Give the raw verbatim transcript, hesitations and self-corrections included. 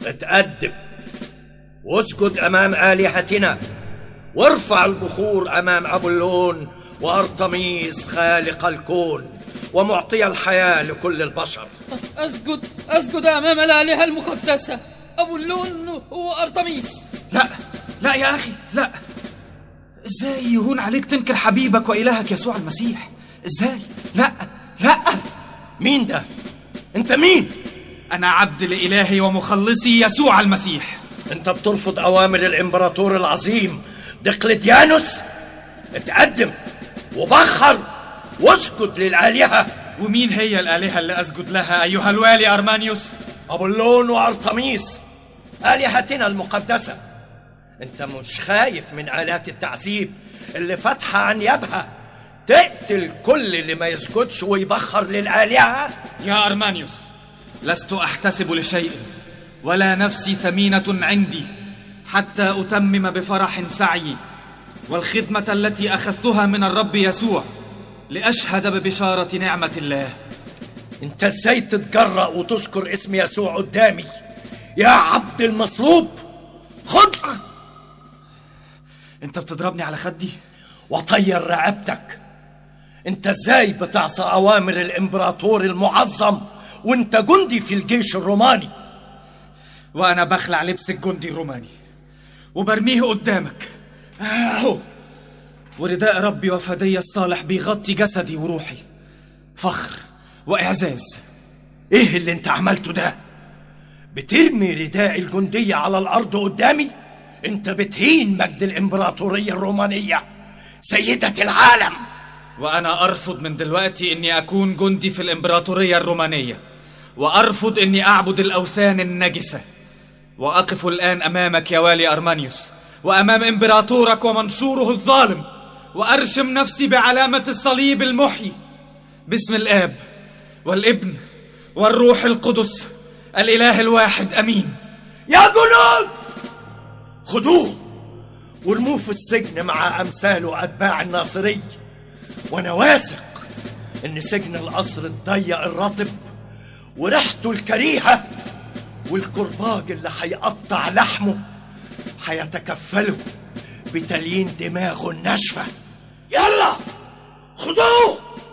اتقدم واسجد أمام آلهتنا، وارفع البخور أمام أبولون وأرطميس خالق الكون ومعطي الحياة لكل البشر. أسجد أسجد أمام الآلهة المقدسة أبولون وأرطميس. لا لا يا أخي لا، إزاي يهون عليك تنكر حبيبك وإلهك يسوع المسيح؟ إزاي؟ لا لا. مين ده؟ أنت مين؟ أنا عبد لإلهي ومخلصي يسوع المسيح. أنت بترفض أوامر الإمبراطور العظيم دقلديانوس؟ اتقدم وبخر واسجد للآلهة. ومين هي الآلهة اللي أسجد لها أيها الوالي أرمانيوس؟ أبولون وأرطميس آلهتنا المقدسة. أنت مش خايف من آلات التعذيب اللي فاتحة عن يبها تقتل كل اللي ما يسجدش ويبخر للآلهة؟ يا أرمانيوس، لست أحتسب لشيء، ولا نفسي ثمينة عندي حتى أتمم بفرح سعيي والخدمة التي أخذتها من الرب يسوع لأشهد ببشارة نعمة الله. أنت إزاي تتجرأ وتذكر اسم يسوع قدامي يا عبد المصلوب؟ خد. أنت بتضربني على خدي وطير رقبتك. أنت إزاي بتعصى أوامر الإمبراطور المعظم وأنت جندي في الجيش الروماني؟ وأنا بخلع لبس الجندي الروماني وبرميه قدامك أهو، ورداء ربي وفدي الصالح بيغطي جسدي وروحي، فخر وإعزاز. إيه اللي أنت عملته ده؟ بترمي رداء الجندية على الأرض قدامي؟ أنت بتهين مجد الإمبراطورية الرومانية سيدة العالم. وأنا أرفض من دلوقتي أني أكون جندي في الإمبراطورية الرومانية، وأرفض أني أعبد الأوثان النجسة، وأقف الآن أمامك يا والي أرمانيوس وأمام إمبراطورك ومنشوره الظالم، وأرشم نفسي بعلامة الصليب المحيي باسم الآب والابن والروح القدس الإله الواحد أمين. يا جنود خدوه وارموه في السجن مع أمثاله أتباع الناصري، وأنا واثق إن سجن القصر الضيق الرطب وريحته الكريهة والكرباج اللي هيقطع لحمه هيتكفله بتليين دماغه الناشفة. يلا خدوه.